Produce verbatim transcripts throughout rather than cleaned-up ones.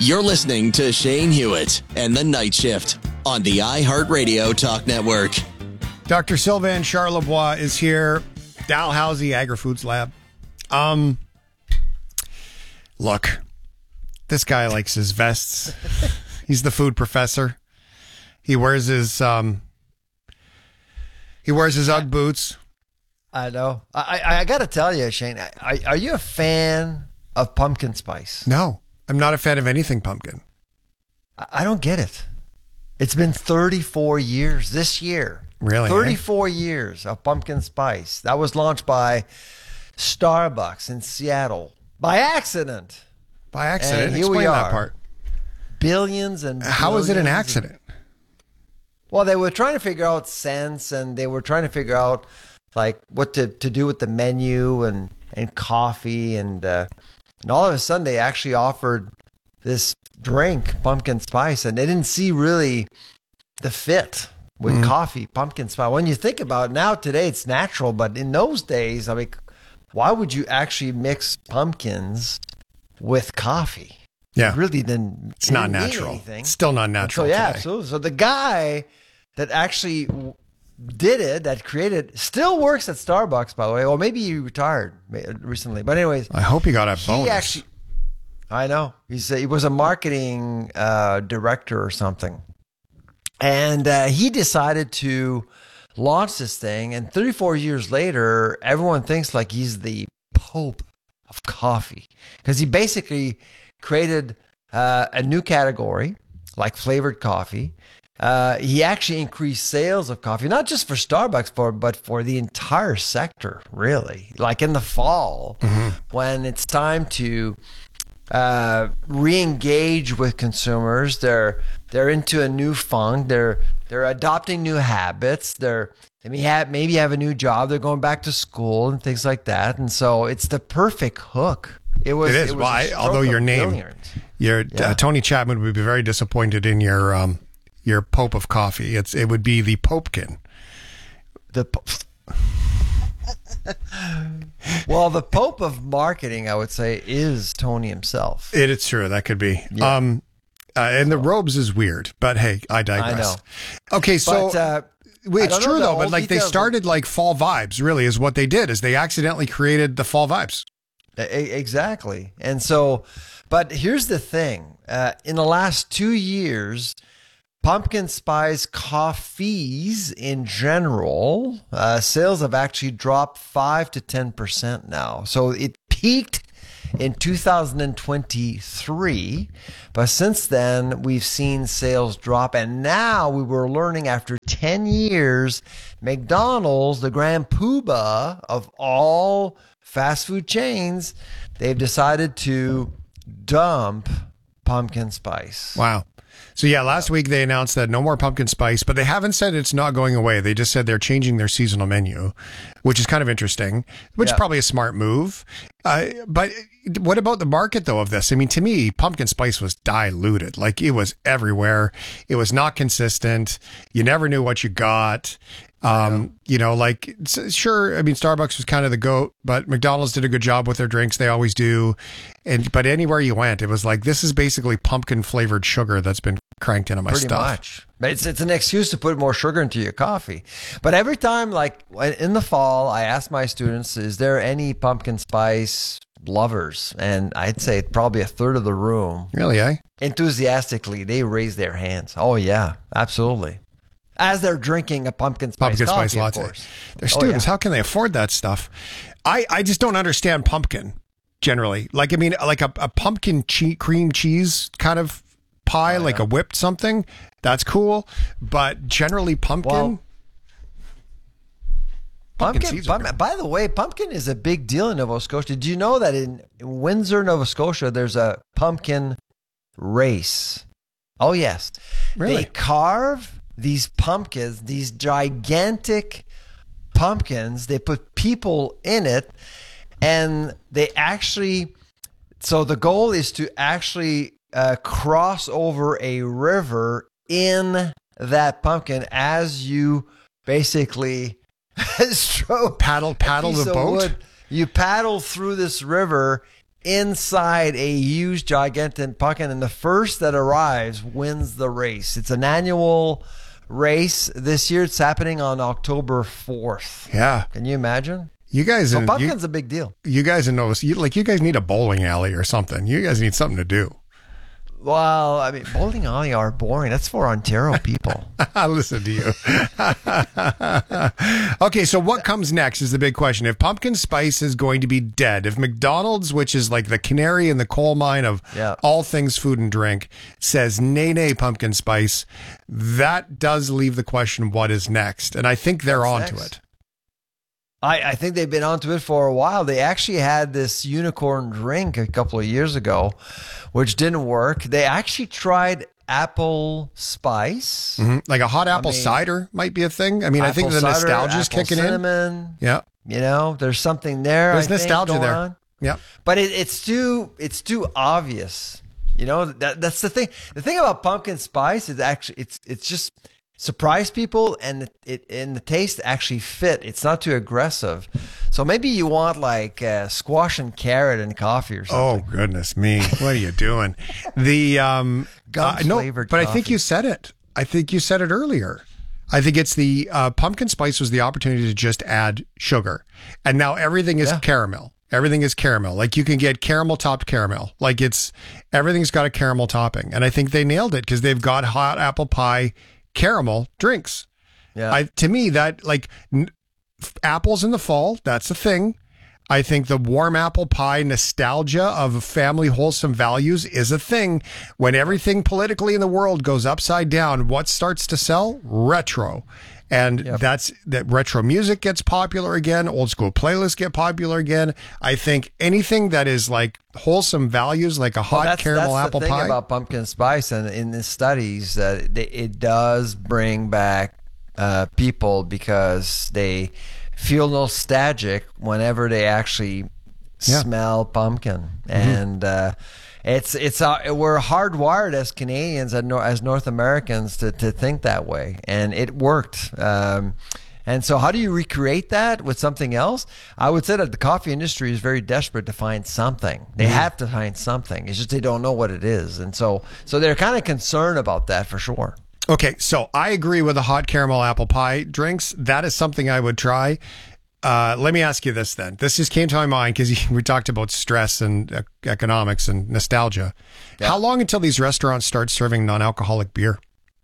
You're listening to Shane Hewitt and the Night Shift on the iHeartRadio Talk Network. Doctor Sylvain Charlebois is here. Dalhousie Agri-Foods Lab. Um, look, this guy likes his vests. He's the food professor. He wears his um, he wears his Ugg boots. I know. I I, I got to tell you, Shane. Are, are you a fan of pumpkin spice? No, I'm not a fan of anything pumpkin. I, I don't get it. It's been thirty-four years this year. Really? thirty-four eh? years of pumpkin spice. That was launched by Starbucks in Seattle by accident. By accident? And here Explain we are. that part. Billions and billions. How is it an accident? And, well, they were trying to figure out scents, and they were trying to figure out like what to, to do with the menu and, and coffee. And, uh, and all of a sudden, they actually offered this drink, pumpkin spice, and they didn't see really the fit with mm. coffee, pumpkin spice. When you think about it, now today it's natural, but in those days, I mean, why would you actually mix pumpkins with coffee? Yeah. It really didn't. It's not natural. It's still not natural. So, yeah, today. absolutely. So the guy that actually did it, that created, still works at Starbucks, by the way. Or maybe he retired recently. But anyways, I hope he got a bonus. He actually, I know. He's a, he was a marketing uh, director or something. And uh, he decided to launch this thing. And thirty-four years later, everyone thinks like he's the Pope of coffee. Because he basically created uh, a new category, like flavored coffee. Uh, he actually increased sales of coffee, not just for Starbucks, for but for the entire sector, really. Like in the fall, mm-hmm. when it's time to uh, re-engage with consumers, they're they're into a new funk. They're they're adopting new habits. They're they may have maybe have a new job. They're going back to school and things like that. And so it's the perfect hook. It was. It is. It was well, I, although your name, billions. your yeah. uh, Tony Chapman would be very disappointed in your um, your Pope of coffee. It's it would be the Popekin. The. Po- well, the Pope of marketing, I would say, is Tony himself. It is true. That could be. Yeah. Um, uh, and the robes is weird, but hey, I digress. I know. Okay, so. But, uh, it's true though, but like they started like fall vibes. Really, is what they did. Is they accidentally created the fall vibes. Exactly. And so, but here's the thing. Uh, in the last two years, pumpkin spice coffees in general, uh, sales have actually dropped five to ten percent now. So it peaked in two thousand twenty-three, but since then we've seen sales drop. And now we were learning after ten years, McDonald's, the grand poobah of all fast food chains, they've decided to dump pumpkin spice. Wow. So yeah, last week they announced that no more pumpkin spice, but they haven't said it's not going away. They just said they're changing their seasonal menu, which is kind of interesting, which yeah. is probably a smart move. Uh, but what about the market though of this? I mean, to me, pumpkin spice was diluted. Like it was everywhere. It was not consistent. You never knew what you got. Um, you know, like, sure, I mean, Starbucks was kind of the GOAT, but McDonald's did a good job with their drinks. They always do. And, but anywhere you went, it was like, this is basically pumpkin flavored sugar that's been cranked into my Pretty stuff. Much. But it's, it's an excuse to put more sugar into your coffee. But every time, like in the fall, I ask my students, is there any pumpkin spice lovers? And I'd say probably a third of the room. Really, eh? Enthusiastically, they raise their hands. Oh, yeah, absolutely. As they're drinking a pumpkin spice pumpkin coffee, spice latte. Of course. They're students. Oh, yeah. How can they afford that stuff? I, I just don't understand pumpkin generally. Like, I mean, like a, a pumpkin che- cream cheese kind of pie, oh, like yeah. a whipped something. That's cool. But generally pumpkin. Well, pumpkin, pumpkin pump, by the way, pumpkin is a big deal in Nova Scotia. Do you know that in Windsor, Nova Scotia, there's a pumpkin race? Oh, yes. Really? They carve these pumpkins, these gigantic pumpkins, they put people in it, and they actually, so the goal is to actually uh, cross over a river in that pumpkin as you basically stroke paddle paddle the boat. Wood. You paddle through this river inside a huge, gigantic pumpkin, and the first that arrives wins the race. It's an annual race. This year it's happening on October fourth. Yeah. Can you imagine? You guys, So in, pumpkin's you, a big deal. you guys in Nova, you, like you guys need a bowling alley or something. You guys need something to do. Well, I mean, bowling alley are boring. That's for Ontario people. I listen to you. Okay, so what comes next is the big question. If pumpkin spice is going to be dead, if McDonald's, which is like the canary in the coal mine of Yeah. all things food and drink, says nay, nay, pumpkin spice, that does leave the question, what is next? And I think they're What's onto next? it. I, I think they've been onto it for a while. They actually had this unicorn drink a couple of years ago, which didn't work. They actually tried apple spice. Mhm. Like a hot apple mean, cider might be a thing. I mean, I think apple the cider, nostalgia is apple kicking cinnamon. in. Yeah. You know, there's something there. There's I think, nostalgia going there. on. Yeah. But it, it's too it's too obvious. You know, that that's the thing. The thing about pumpkin spice is actually it's it's just surprise people, and it and the taste actually fit. It's not too aggressive. So maybe you want like uh, squash and carrot and coffee or Oh something. goodness me! What are you doing? The um, Gum uh, no, flavored but I think coffee. you said it. I think you said it earlier. I think it's the uh, pumpkin spice was the opportunity to just add sugar, and now everything is Yeah. caramel. Everything is caramel. Like you can get caramel topped caramel. Like it's everything's got a caramel topping, and I think they nailed it because they've got hot apple pie caramel drinks. Yeah. I to me that like n- f- apples in the fall, that's a thing. I think the warm apple pie nostalgia of family wholesome values is a thing. When everything politically in the world goes upside down, what starts to sell? Retro. And Yep. that's that retro music gets popular again, old school playlists get popular again. I think anything that is like wholesome values, like a hot Well, that's, caramel that's apple the thing pie. about pumpkin spice, and in the studies that it, it does bring back uh, people because they feel nostalgic whenever they actually Yeah. smell pumpkin, and uh, it's it's uh, we're hardwired as Canadians and Nor- as North Americans to to think that way, and it worked. Um, And so how do you recreate that with something else? I would say that the coffee industry is very desperate to find something. They have to find something. It's just they don't know what it is. And so so they're kind of concerned about that for sure. Okay, so I agree with the hot caramel apple pie drinks. That is something I would try. Uh, let me ask you this then. This just came to my mind because we talked about stress and uh, economics and nostalgia. Yeah. How long until these restaurants start serving non-alcoholic beer?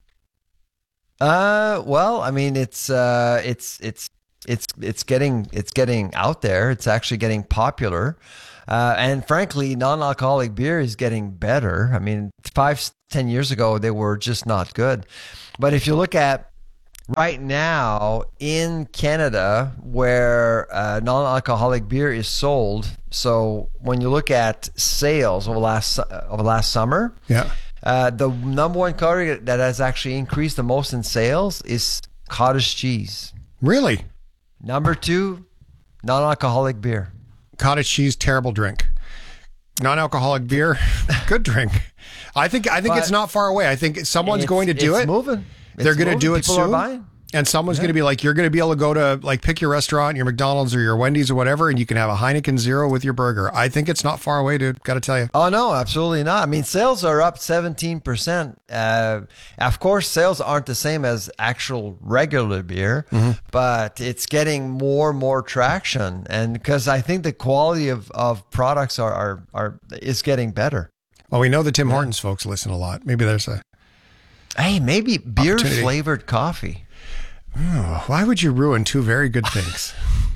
Uh, well, I mean, it's uh, it's it's it's it's getting it's getting out there. It's actually getting popular, uh, and frankly, non-alcoholic beer is getting better. I mean, five ten years ago they were just not good, but if you look at right now in Canada, where uh, non-alcoholic beer is sold, so when you look at sales over last over last summer, Yeah. uh, the number one category that has actually increased the most in sales is cottage cheese. Really? Number two, non-alcoholic beer. Cottage cheese, terrible drink. Non-alcoholic beer, good drink. I think I think But it's not far away. I think someone's It's- going to do it's it. moving. They're It's going to moving. do it People soon. Are buying. And someone's going to be like, you're going to be able to go to like pick your restaurant, your McDonald's or your Wendy's or whatever, and you can have a Heineken Zero with your burger. I think it's not far away, dude. Got to tell you. Oh, no, absolutely not. I mean, sales are up seventeen percent. Uh, of course, sales aren't the same as actual regular beer, Mm-hmm. but it's getting more and more traction. And because I think the quality of, of products are, are, are is getting better. Well, we know the Tim Hortons folks listen a lot. Maybe there's a. Hey, maybe beer Opportunity. flavored coffee. Oh, why would you ruin two very good things?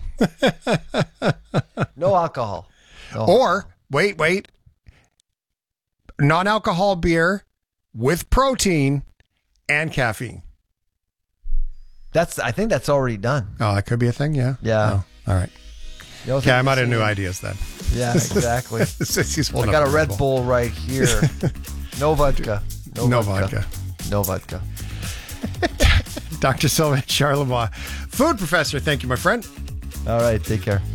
No alcohol. No. Or wait, wait, non-alcohol beer with protein and caffeine. That's. I think that's already done. Oh, that could be a thing. Yeah. Yeah. Oh, all right. You don't Okay, think I'm out this of new is- ideas then. Yeah, exactly. Sissy's I holding got up a the Red Bull. Bull right here. No vodka. No, No vodka. vodka. No vodka. Doctor Sylvain Charlebois, food professor. Thank you, my friend. All right. Take care.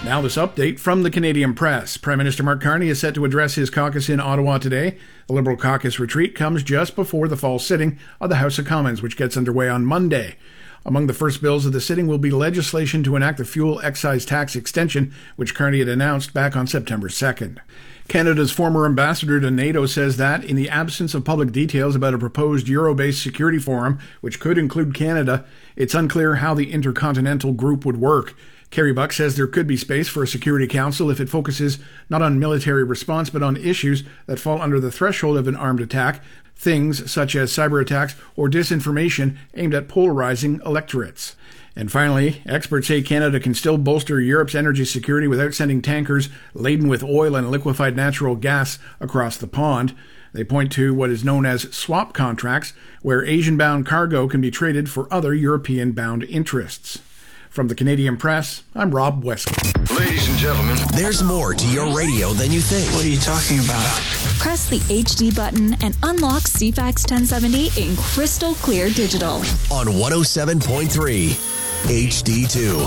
Now this update from the Canadian Press. Prime Minister Mark Carney is set to address his caucus in Ottawa today. The Liberal caucus retreat comes just before the fall sitting of the House of Commons, which gets underway on Monday. Among the first bills of the sitting will be legislation to enact the fuel excise tax extension, which Carney had announced back on September second. Canada's former ambassador to NATO says that, in the absence of public details about a proposed Euro-based security forum, which could include Canada, it's unclear how the intercontinental group would work. Kerry Buck says there could be space for a Security Council if it focuses not on military response but on issues that fall under the threshold of an armed attack, things such as cyber attacks or disinformation aimed at polarizing electorates. And finally, experts say Canada can still bolster Europe's energy security without sending tankers laden with oil and liquefied natural gas across the pond. They point to what is known as swap contracts, where Asian-bound cargo can be traded for other European-bound interests. From the Canadian Press, I'm Rob Westcott. Ladies and gentlemen, there's more to your radio than you think. What are you talking about? Press the H D button and unlock C FAX ten seventy in crystal clear digital. On one oh seven point three H D two.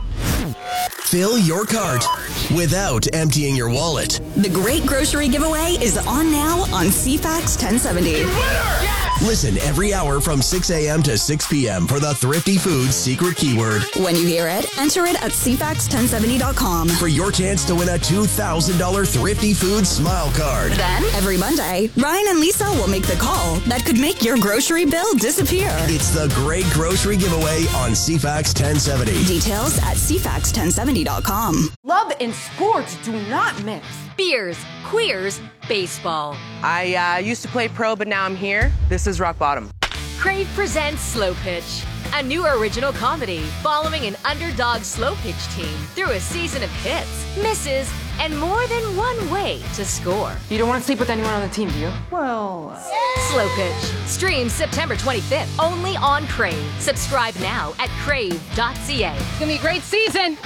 Fill your cart without emptying your wallet. The Great Grocery Giveaway is on now on C FAX ten seventy. Listen every hour from six a.m. to six p.m. for the Thrifty Foods secret keyword. When you hear it, enter it at C FAX ten seventy dot com for your chance to win a two thousand dollars Thrifty Foods Smile Card. Then, every Monday, Ryan and Lisa will make the call that could make your grocery bill disappear. It's the Great Grocery Giveaway on C FAX ten seventy. Details at C FAX ten seventy dot com. Love and sports do not mix. Beers, queers, baseball. I uh, used to play pro, but now I'm here. This is rock bottom. Crave presents Slow Pitch, a new original comedy following an underdog slow pitch team through a season of hits, misses, and more than one way to score. You don't want to sleep with anyone on the team, do you? Well... Uh... Slow Pitch. Streams September twenty-fifth, only on Crave. Subscribe now at crave dot c a. It's going to be a great season.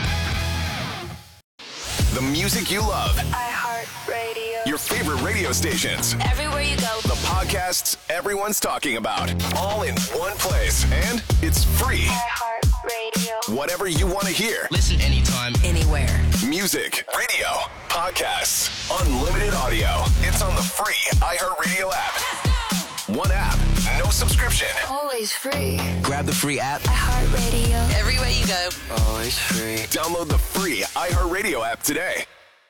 The music you love. iHeartRadio. Your favorite radio stations. Everywhere you go. The podcasts everyone's talking about. All in one place. And it's free. iHeartRadio. Whatever you want to hear. Listen anytime. Anywhere. Music, radio, podcasts, unlimited audio. It's on the free iHeartRadio app. One app, no subscription. Always free. Grab the free app. iHeartRadio. Everywhere you go. Always free. Download the free iHeartRadio app today.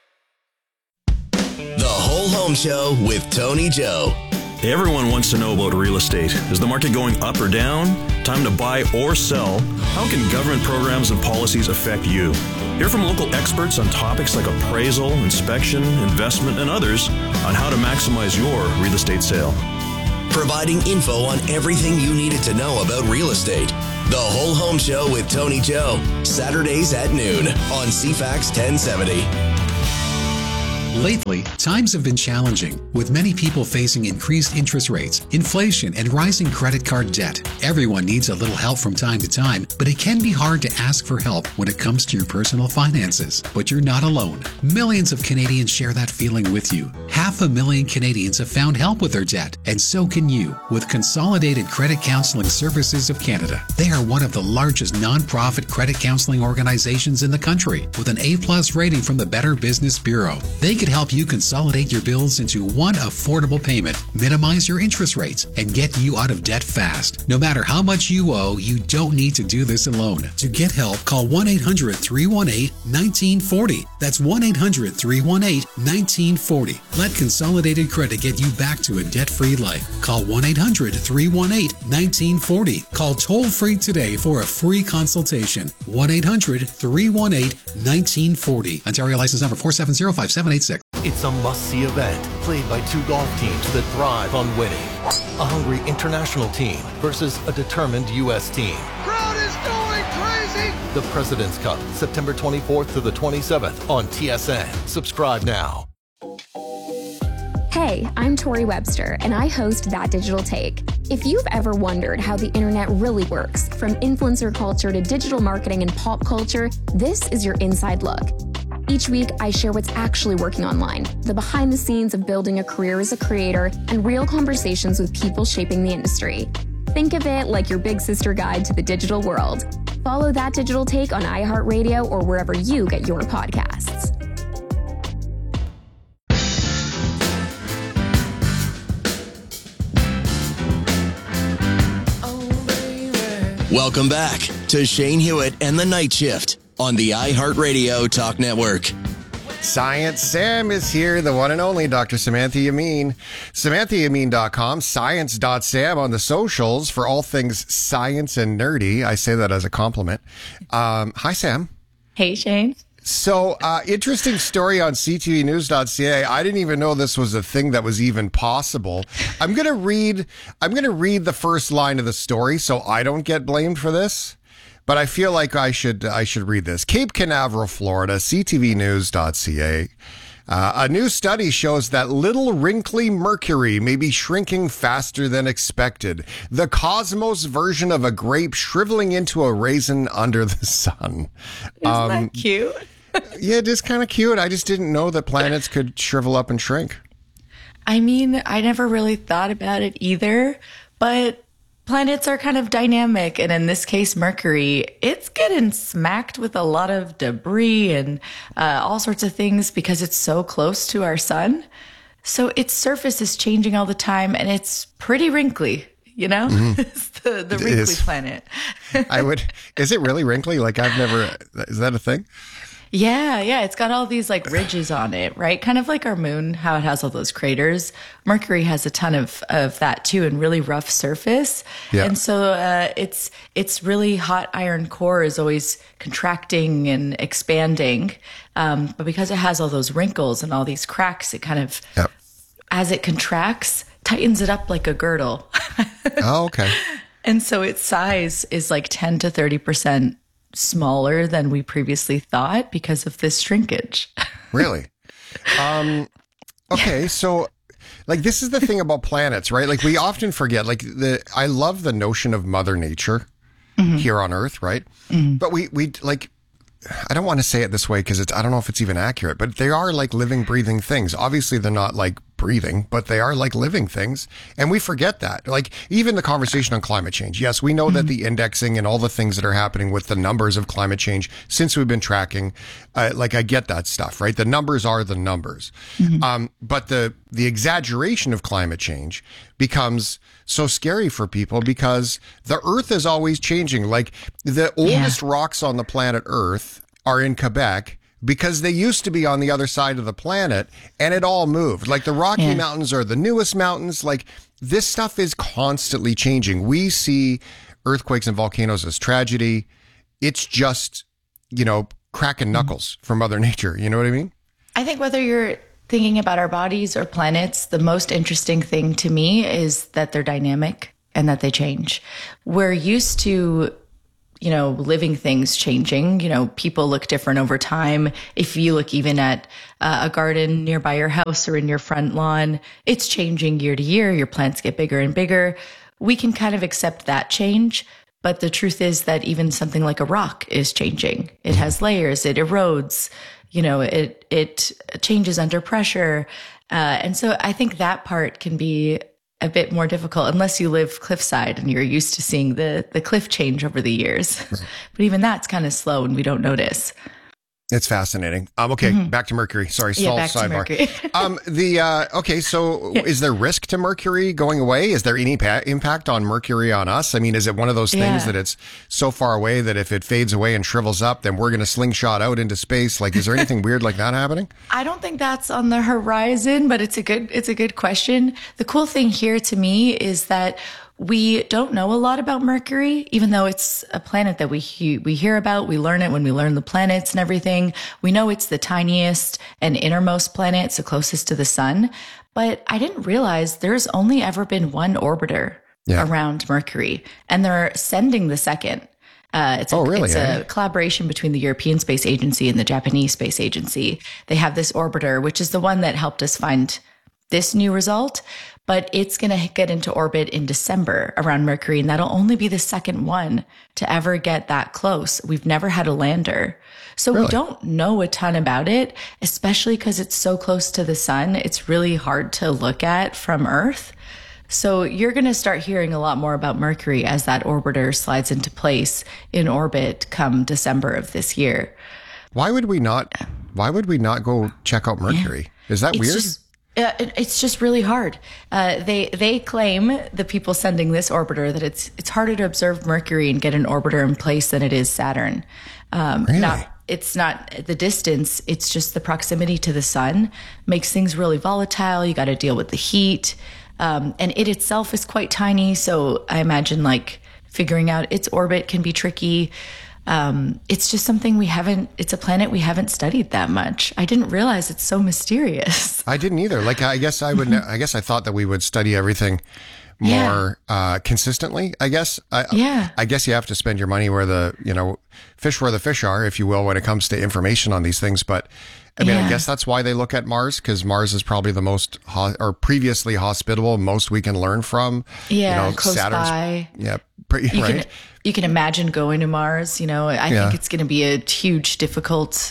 The Whole Home Show with Tony Joe. Everyone wants to know about real estate. Is the market going up or down? Time to buy or sell? How can government programs and policies affect you? Hear from local experts on topics like appraisal, inspection, investment, and others on how to maximize your real estate sale. Providing info on everything you needed to know about real estate. The Whole Home Show with Tony Joe. Saturdays at noon on C FAX ten seventy. Lately, times have been challenging, with many people facing increased interest rates, inflation, and rising credit card debt. Everyone needs a little help from time to time, but it can be hard to ask for help when it comes to your personal finances. But you're not alone. Millions of Canadians share that feeling with you. Half a million Canadians have found help with their debt, and so can you, with Consolidated Credit Counseling Services of Canada. They are one of the largest nonprofit credit counseling organizations in the country, with an A-plus rating from the Better Business Bureau. They can help you consolidate your bills into one affordable payment, minimize your interest rates, and get you out of debt fast. No matter how much you owe, you don't need to do this alone. To get help, call one eight hundred, three one eight, one nine four zero. That's one eight hundred, three one eight, one nine four zero. Let Consolidated Credit get you back to a debt-free life. Call one eight hundred, three one eight, one nine four zero. Call toll-free today for a free consultation. one eight hundred, three one eight, one nine four zero. Ontario license number four seven zero, five seven eight six. It's a must-see event played by two golf teams that thrive on winning. A hungry international team versus a determined U S team. Crowd is going crazy! The President's Cup, September twenty-fourth to the twenty-seventh on T S N. Subscribe now. Hey, I'm Tori Webster, and I host That Digital Take. If you've ever wondered how the internet really works, from influencer culture to digital marketing and pop culture, this is your inside look. Each week, I share what's actually working online, the behind the scenes of building a career as a creator, and real conversations with people shaping the industry. Think of it like your big sister guide to the digital world. Follow That Digital Take on iHeartRadio or wherever you get your podcasts. Welcome back to Shane Hewitt and the Night Shift on the iHeartRadio Talk Network. Science Sam is here, the one and only Doctor Samantha Yamin. Samantha Yamin dot com, science dot sam on the socials for all things science and nerdy. I say that as a compliment. Um, hi, Sam. Hey, Shane. So, uh, interesting story on c t v news dot c a. I didn't even know this was a thing that was even possible. I'm going to read, I'm going to read the first line of the story so I don't get blamed for this. But I feel like I should I should read this. Cape Canaveral, Florida, c t v news dot c a. Uh, a new study shows that little wrinkly mercury may be shrinking faster than expected. The cosmos version of a grape shriveling into a raisin under the sun. Isn't um, that cute? Yeah, it is kind of cute. I just didn't know that planets could shrivel up and shrink. I mean, I never really thought about it either, but planets are kind of dynamic, and in this case, Mercury, it's getting smacked with a lot of debris and uh, all sorts of things because it's so close to our sun. So its surface is changing all the time, and it's pretty wrinkly, you know? Mm-hmm. It's the, the wrinkly is. planet. I would, is it really wrinkly? Like I've never, is that a thing? Yeah, yeah. It's got all these like ridges on it, right? Kind of like our moon, how it has all those craters. Mercury has a ton of, of that too, and really rough surface. Yeah. And so uh, it's it's really hot iron core is always contracting and expanding. Um, but because it has all those wrinkles and all these cracks, it kind of, yep. as it contracts, tightens it up like a girdle. Oh, okay. And so its size is like ten to thirty percent smaller than we previously thought because of this shrinkage. Really? Um, okay, so like this is the thing about planets, right? Like we often forget, like the I love the notion of Mother Nature mm-hmm. here on Earth, right? Mm-hmm. But we we like I don't want to say it this way because it's I don't know if it's even accurate, but they are like living, breathing things. Obviously, they're not like breathing, but they are like living things. And we forget that. Like even the conversation on climate change. Yes, we know mm-hmm. that the indexing and all the things that are happening with the numbers of climate change since we've been tracking, uh, like I get that stuff, right? The numbers are the numbers. Mm-hmm. Um, but the, the exaggeration of climate change becomes so scary for people because the Earth is always changing. Like the oldest yeah. rocks on the planet Earth are in Quebec because they used to be on the other side of the planet and it all moved. Like the Rocky yeah. Mountains are the newest mountains. Like this stuff is constantly changing. We see earthquakes and volcanoes as tragedy. It's just, you know, cracking knuckles from Mother Nature. You know what I mean? I think whether you're thinking about our bodies or planets, the most interesting thing to me is that they're dynamic and that they change. We're used to, you know, living things changing. You know, people look different over time. If you look even at uh, a garden nearby your house or in your front lawn, it's changing year to year. Your plants get bigger and bigger. We can kind of accept that change. But the truth is that even something like a rock is changing. It has layers, it erodes, you know, it, it changes under pressure. Uh, and so I think that part can be a bit more difficult unless you live cliffside and you're used to seeing the, the cliff change over the years. Right. But even that's kind of slow and we don't notice. It's fascinating. Um, okay, mm-hmm. back to Mercury. Sorry, yeah, small back sidebar. To Mercury. um, the uh, okay, so yeah. is there risk to Mercury going away? Is there any pa- impact on Mercury on us? I mean, is it one of those things yeah. that it's so far away that if it fades away and shrivels up, then we're going to slingshot out into space? Like, is there anything weird like that happening? I don't think that's on the horizon, but it's a good it's a good question. The cool thing here to me is that we don't know a lot about Mercury, even though it's a planet that we he- we hear about. We learn it when we learn the planets and everything. We know it's the tiniest and innermost planet, so closest to the sun. But I didn't realize there's only ever been one orbiter yeah. around Mercury, and they're sending the second. Uh, it's a, oh, really? It's eh? a collaboration between the European Space Agency and the Japanese Space Agency. They have this orbiter, which is the one that helped us find this new result, but it's going to get into orbit in December around Mercury, and that'll only be the second one to ever get that close. We've never had a lander. So really? We don't know a ton about it, especially because it's so close to the sun. It's really hard to look at from Earth. So you're going to start hearing a lot more about Mercury as that orbiter slides into place in orbit come December of this year. Why would we not? Why would we not go check out Mercury? Is that It's weird? just- Uh, it, it's just really hard. Uh, they they claim, the people sending this orbiter, that it's it's harder to observe Mercury and get an orbiter in place than it is Saturn. Um, Really? Not, it's not the distance; it's just the proximity to the sun makes things really volatile. You got to deal with the heat, um, and it itself is quite tiny. So I imagine like figuring out its orbit can be tricky. Um, it's just something we haven't, it's a planet we haven't studied that much. I didn't realize it's so mysterious. I didn't either. Like, I guess I would, I guess I thought that we would study everything more Yeah. uh, consistently, I guess. I, Yeah. I guess you have to spend your money where the, you know, fish where the fish are, if you will, when it comes to information on these things. But I mean, I Yeah. guess that's why they look at Mars, because Mars is probably the most, ho- or previously hospitable, most we can learn from. Yeah, you know, close by. Yeah, pretty, You right? can, you can imagine going to Mars, you know, I Yeah. think it's going to be a huge difficult,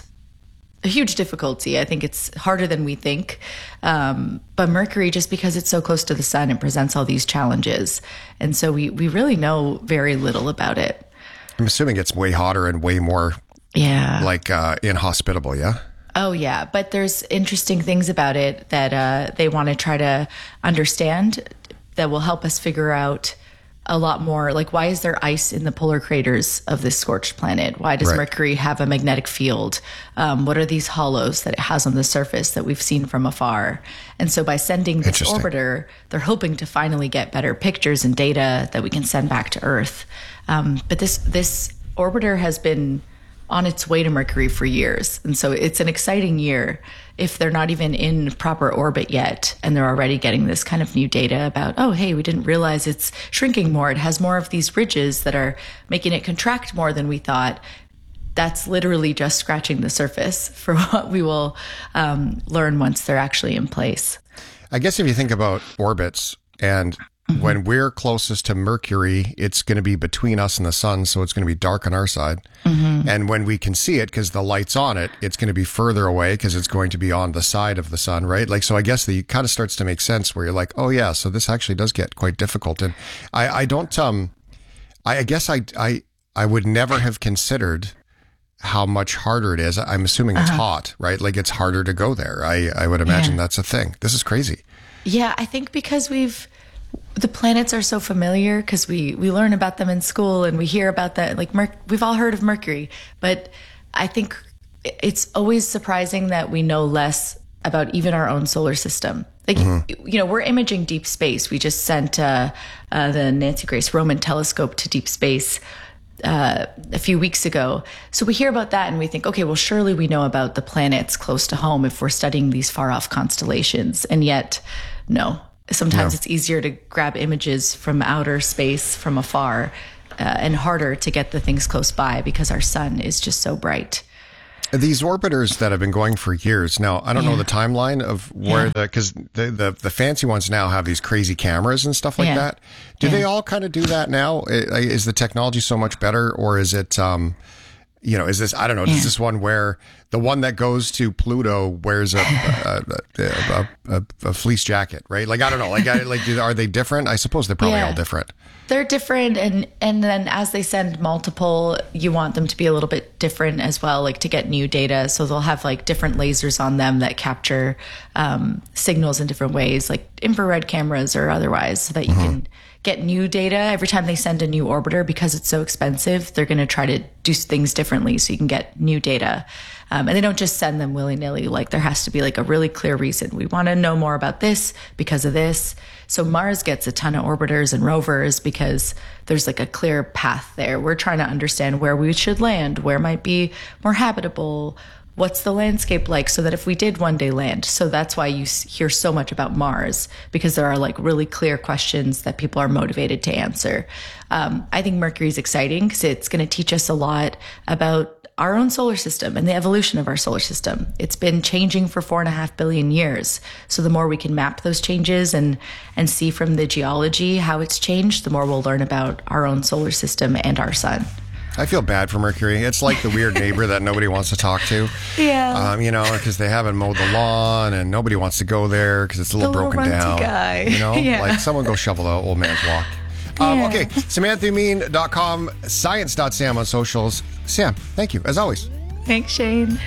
a huge difficulty. I think it's harder than we think. Um, but Mercury, just because it's so close to the sun, it presents all these challenges. And so we, we really know very little about it. I'm assuming it's way hotter and way more Yeah. like uh, inhospitable, yeah? Oh, yeah. But there's interesting things about it that uh, they want to try to understand that will help us figure out a lot more. Like, why is there ice in the polar craters of this scorched planet? Why does Right. Mercury have a magnetic field? Um, what are these hollows that it has on the surface that we've seen from afar? And so by sending this Interesting. orbiter, they're hoping to finally get better pictures and data that we can send back to Earth. Um, but this this orbiter has been on its way to Mercury for years. And so it's an exciting year if they're not even in proper orbit yet and they're already getting this kind of new data about, oh, hey, we didn't realize it's shrinking more. It has more of these ridges that are making it contract more than we thought. That's literally just scratching the surface for what we will um, learn once they're actually in place. I guess if you think about orbits and Mm-hmm. when we're closest to Mercury, it's going to be between us and the sun, so it's going to be dark on our side. Mm-hmm. And when we can see it, because the light's on it, it's going to be further away because it's going to be on the side of the sun, right? Like, so I guess the kind of starts to make sense where you're like, oh yeah, so this actually does get quite difficult. And I, I don't, um, I, I guess I, I, I would never have considered how much harder it is. I'm assuming it's Uh-huh. hot, right? Like it's harder to go there. I, I would imagine Yeah. that's a thing. This is crazy. Yeah, I think because we've the planets are so familiar because we we learn about them in school and we hear about that. Like Mer- we've all heard of Mercury, but I think it's always surprising that we know less about even our own solar system. Like you know, we're imaging deep space. We just sent uh, uh, the Nancy Grace Roman telescope to deep space uh, a few weeks ago. So we hear about that and we think, okay, well, surely we know about the planets close to home if we're studying these far off constellations. And yet, no. Sometimes No. it's easier to grab images from outer space from afar uh, and harder to get the things close by because our sun is just so bright. These orbiters that have been going for years now, I don't know Yeah. the timeline of where Yeah. the, because the, the the fancy ones now have these crazy cameras and stuff like Yeah. that. Do Yeah. they all kind of do that now? I- Is the technology so much better, or is it, um, you know, is this, I don't know, is Yeah. this one where the one that goes to Pluto wears a a, a, a, a, a fleece jacket, right? Like, I don't know, like, I, like, do- are they different? I suppose they're probably Yeah. all different. They're different, and and then as they send multiple, you want them to be a little bit different as well, like to get new data. So they'll have like different lasers on them that capture um, signals in different ways, like infrared cameras or otherwise, so that you can get new data every time they send a new orbiter. Because it's so expensive, they're going to try to do things differently so you can get new data. Um, and they don't just send them willy-nilly. Like there has to be like a really clear reason. We want to know more about this because of this. So Mars gets a ton of orbiters and rovers because there's like a clear path there. We're trying to understand where we should land, where might be more habitable, what's the landscape like, so that if we did one day land. So that's why you s- hear so much about Mars, because there are like really clear questions that people are motivated to answer. Um, I think Mercury is exciting because it's going to teach us a lot about our own solar system and the evolution of our solar system. It's been changing for four and a half billion years. So the more we can map those changes and, and see from the geology how it's changed, the more we'll learn about our own solar system and our sun. I feel bad for Mercury. It's like the weird neighbor that nobody wants to talk to. Yeah. Um, you know, because they haven't mowed the lawn and nobody wants to go there because it's a little The broken little runty down. guy. You know, Yeah. like someone go shovel the old man's walk. Um, Yeah. okay, Samantha Mean dot com, science dot sam on socials. Sam, thank you, as always. Thanks, Shane.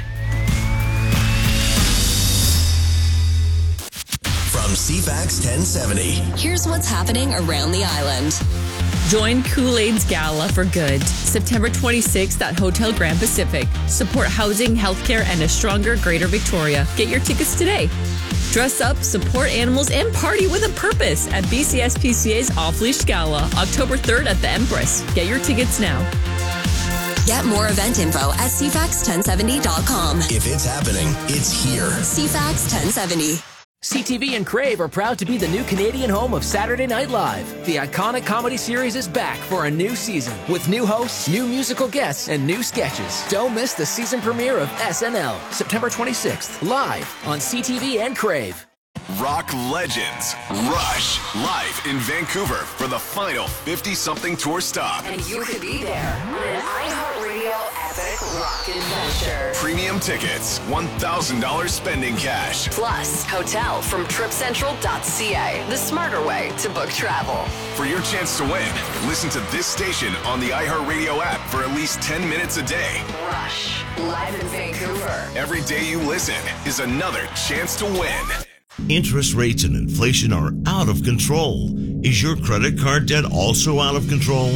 From C FAX ten seventy. Here's what's happening around the island. Join Kool-Aid's Gala for Good, September twenty-sixth at Hotel Grand Pacific. Support housing, healthcare, and a stronger Greater Victoria. Get your tickets today. Dress up, support animals, and party with a purpose at B C S P C A's Off-Leash Gala, October third at the Empress. Get your tickets now. Get more event info at C FAX ten seventy dot com. If it's happening, it's here. C FAX ten seventy. C T V and Crave are proud to be the new Canadian home of Saturday Night Live. The iconic comedy series is back for a new season with new hosts, new musical guests, and new sketches. Don't miss the season premiere of S N L, September twenty-sixth, live on C T V and Crave. Rock legends Rush live in Vancouver for the final fifty-something tour stop. And you could be there on an iHeartRadio epic rock adventure. Premium tickets, one thousand dollars spending cash. Plus, hotel from trip central dot c a, the smarter way to book travel. For your chance to win, listen to this station on the iHeartRadio app for at least ten minutes a day. Rush, live in Vancouver. Every day you listen is another chance to win. Interest rates and inflation are out of control. Is your credit card debt also out of control?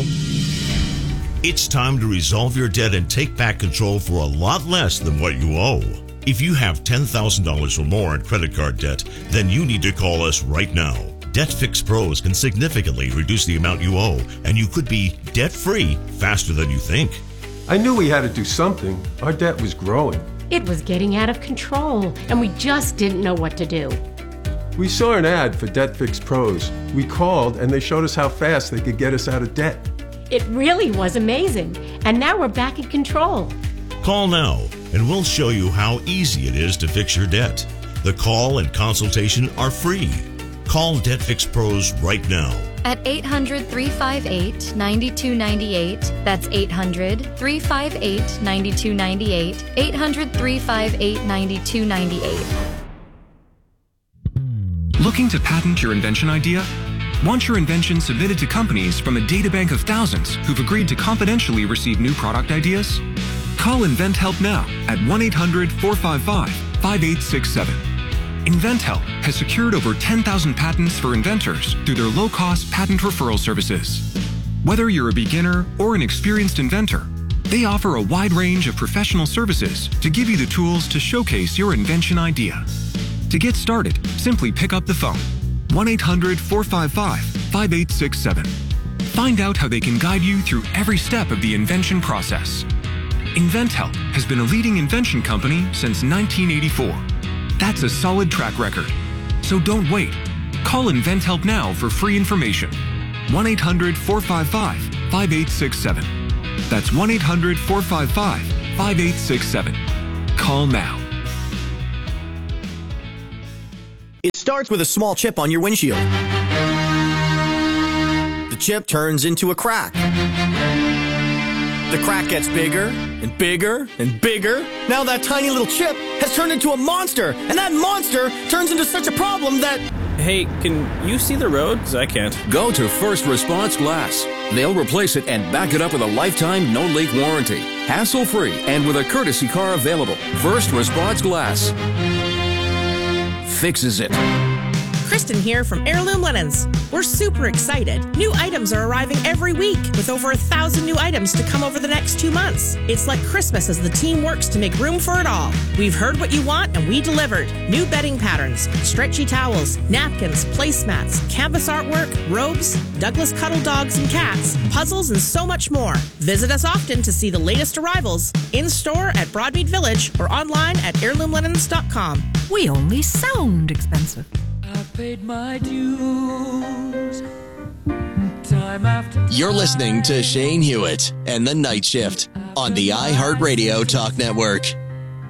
It's time to resolve your debt and take back control for a lot less than what you owe. If you have ten thousand dollars or more in credit card debt, then you need to call us right now. Debt Fix Pros can significantly reduce the amount you owe, and you could be debt-free faster than you think. I knew we had to do something. Our debt was growing. It was getting out of control, and we just didn't know what to do. We saw an ad for Debt Fix Pros. We called, and they showed us how fast they could get us out of debt. It really was amazing, and now we're back in control. Call now, and we'll show you how easy it is to fix your debt. The call and consultation are free. Call Debt Fix Pros right now. At eight hundred, three five eight, nine two nine eight. That's eight hundred, three five eight, nine two nine eight. eight hundred, three five eight, nine two nine eight. Looking to patent your invention idea? Want your invention submitted to companies from a databank of thousands who've agreed to confidentially receive new product ideas? Call InventHelp now at one eight hundred, four five five, five eight six seven. InventHelp has secured over ten thousand patents for inventors through their low-cost patent referral services. Whether you're a beginner or an experienced inventor, they offer a wide range of professional services to give you the tools to showcase your invention idea. To get started, simply pick up the phone, one eight hundred, four five five, five eight six seven. Find out how they can guide you through every step of the invention process. InventHelp has been a leading invention company since nineteen eighty-four. That's a solid track record. So don't wait. Call InventHelp now for free information. one eight hundred, four five five, five eight six seven. That's one eight hundred, four five five, five eight six seven. Call now. It starts with a small chip on your windshield. The chip turns into a crack. The crack gets bigger and bigger and bigger. Now that tiny little chip has turned into a monster, and that monster turns into such a problem that... Hey, can you see the road? Because I can't. Go to First Response Glass. They'll replace it and back it up with a lifetime no-leak warranty. Hassle-free and with a courtesy car available. First Response Glass fixes it. Kristen here from Heirloom Linens. We're super excited. New items are arriving every week with over a thousand new items to come over the next two months. It's like Christmas as the team works to make room for it all. We've heard what you want and we delivered. New bedding patterns, stretchy towels, napkins, placemats, canvas artwork, robes, Douglas cuddle dogs and cats, puzzles, and so much more. Visit us often to see the latest arrivals in store at Broadmead Village or online at heirloom linens dot com. We only sound expensive. I paid my dues time after. You're listening to Shane Hewitt and the Night Shift on the iHeartRadio Talk Network.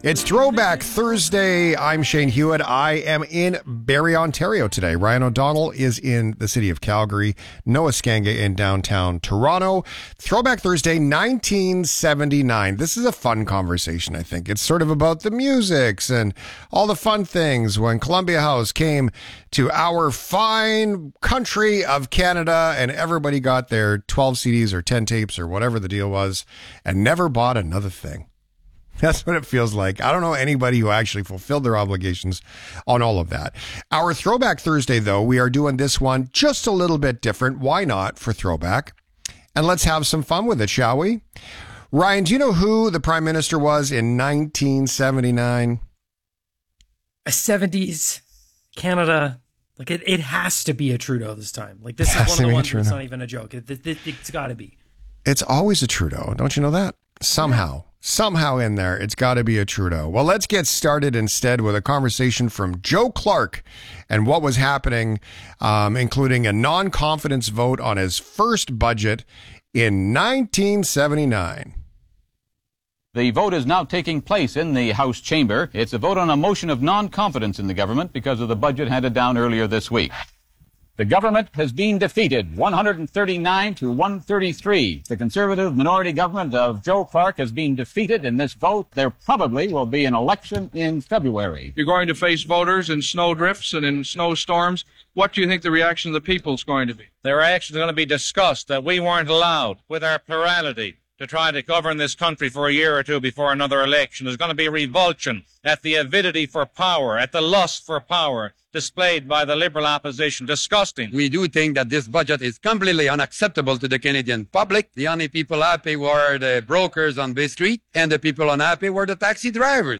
It's Throwback Thursday. I'm Shane Hewitt. I am in Barrie, Ontario today. Ryan O'Donnell is in the city of Calgary. Noah Skanga in downtown Toronto. Throwback Thursday, nineteen seventy-nine. This is a fun conversation, I think. It's sort of about the musics and all the fun things when Columbia House came to our fine country of Canada and everybody got their twelve C Ds or ten tapes or whatever the deal was and never bought another thing. That's what it feels like. I don't know anybody who actually fulfilled their obligations on all of that. Our Throwback Thursday, though, we are doing this one just a little bit different. Why not for Throwback? And let's have some fun with it, shall we? Ryan, do you know who the Prime Minister was in nineteen seventy-nine? A seventies Canada. Like, it, it has to be a Trudeau this time. Like, this is one of the ones where it's not even a joke. It, it, it, it's got to be. It's always a Trudeau. Don't you know that? Somehow. Somehow in there, it's got to be a Trudeau. Well, let's get started instead with a conversation from Joe Clark and what was happening, um, including a non-confidence vote on his first budget in nineteen seventy-nine. The vote is now taking place in the House chamber. It's a vote on a motion of non-confidence in the government because of the budget handed down earlier this week. The government has been defeated, one hundred thirty-nine to one thirty-three. The Conservative minority government of Joe Clark has been defeated in this vote. There probably will be an election in February. You're going to face voters in snow drifts and in snowstorms. What do you think the reaction of the people is going to be? The reaction is going to be disgust that we weren't allowed, with our plurality, to try to govern this country for a year or two before another election. There's going to be revulsion at the avidity for power, at the lust for power displayed by the Liberal opposition. Disgusting. We do think that this budget is completely unacceptable to the Canadian public. The only people happy were the brokers on Bay Street, and the people unhappy were the taxi drivers.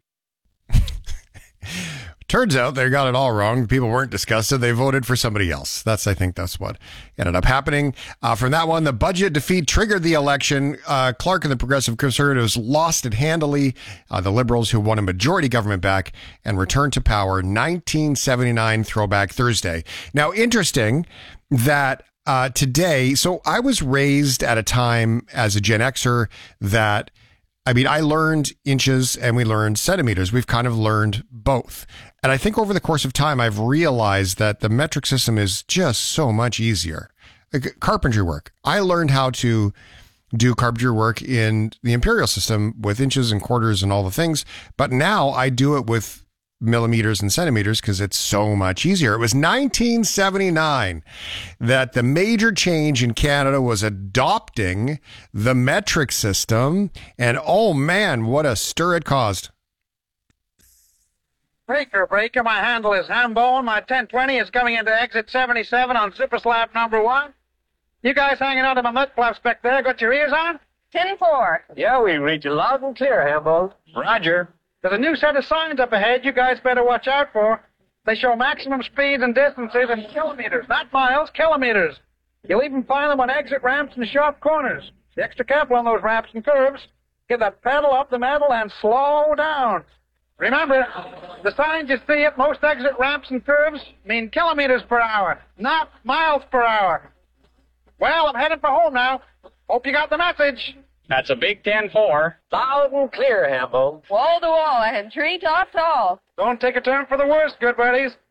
Turns out they got it all wrong. People weren't disgusted. They voted for somebody else. That's, I think that's what ended up happening. Uh, from that one, the budget defeat triggered the election. Uh, Clark and the Progressive Conservatives lost it handily. Uh, the Liberals, who won a majority government back and returned to power, nineteen seventy-nine Throwback Thursday. Now, interesting that uh, today, so I was raised at a time as a Gen Xer that I mean, I learned inches and we learned centimeters. We've kind of learned both. And I think over the course of time, I've realized that the metric system is just so much easier. Like carpentry work. I learned how to do carpentry work in the imperial system with inches and quarters and all the things. But now I do it with millimeters and centimeters because it's so much easier. It was nineteen seventy-nine that the major change in Canada was adopting the metric system. And oh man, what a stir it caused. Breaker, breaker, my handle is Hambone. My ten twenty is coming into exit seventy-seven on super slab number one. You guys hanging out of my mud flaps back there, got your ears on? ten four. Yeah, we read you loud and clear, Hambone. Roger. There's a new set of signs up ahead you guys better watch out for. They show maximum speeds and distances in kilometers, not miles, kilometers. You'll even find them on exit ramps and sharp corners. Be extra careful on those ramps and curves. Get that pedal up the metal and slow down. Remember, the signs you see at most exit ramps and curves mean kilometers per hour, not miles per hour. Well, I'm heading for home now. Hope you got the message. That's a big ten four. Loud and clear, Hambo. Wall to wall and tree top tall. Don't take a turn for the worst, good buddies.